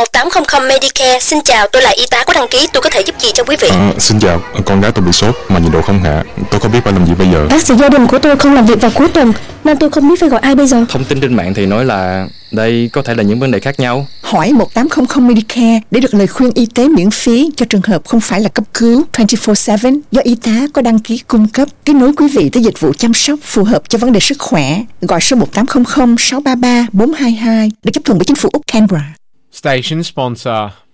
1800 Medicare. Xin chào, tôi là y tá có đăng ký, tôi có thể giúp gì cho quý vị? Xin chào, con gái tôi bị sốt mà nhiệt độ không hạ. Tôi không biết phải làm gì bây giờ. Bác sĩ gia đình của tôi không làm việc vào cuối tuần nên tôi không biết phải gọi ai bây giờ. Thông tin trên mạng thì nói là đây có thể là những vấn đề khác nhau. Hỏi 1800 Medicare để được lời khuyên y tế miễn phí cho trường hợp không phải là cấp cứu 24/7 do y tá có đăng ký cung cấp, kết nối quý vị tới dịch vụ chăm sóc phù hợp cho vấn đề sức khỏe. Gọi số 1800 633 422 được chấp thuận bởi chính phủ Úc Canberra. Station sponsor.